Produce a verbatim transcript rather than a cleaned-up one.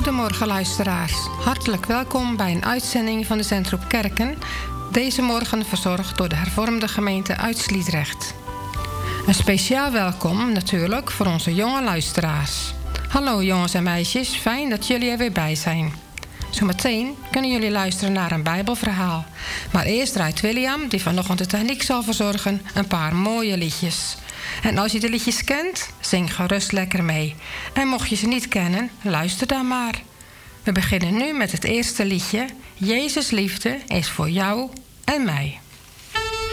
Goedemorgen luisteraars. Hartelijk welkom bij een uitzending van de Zentrum Kerken. Deze morgen verzorgd door de hervormde gemeente uit Sliedrecht. Een speciaal welkom natuurlijk voor onze jonge luisteraars. Hallo jongens en meisjes, fijn dat jullie er weer bij zijn. Zometeen kunnen jullie luisteren naar een Bijbelverhaal. Maar eerst draait William, die vanochtend de techniek zal verzorgen, een paar mooie liedjes. En als je de liedjes kent, zing gerust lekker mee. En mocht je ze niet kennen, luister dan maar. We beginnen nu met het eerste liedje. Jezus' liefde is voor jou en mij.